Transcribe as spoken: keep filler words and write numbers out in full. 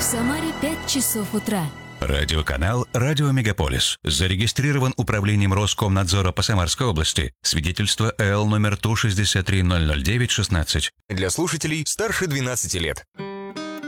Самаре пять часов утра. Радиоканал «Радио Мегаполис». Зарегистрирован управлением Роскомнадзора по Самарской области. Свидетельство эл номер Ту шестьдесят три ноль ноль девять шестнадцать. Для слушателей старше двенадцати лет.